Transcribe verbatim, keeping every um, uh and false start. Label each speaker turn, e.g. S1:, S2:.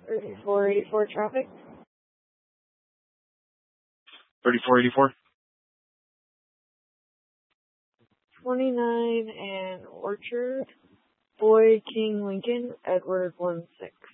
S1: thirty-four eighty-four traffic.
S2: thirty-four eighty-four.
S1: twenty-nine and Orchard. Boy King Lincoln, Edward one six.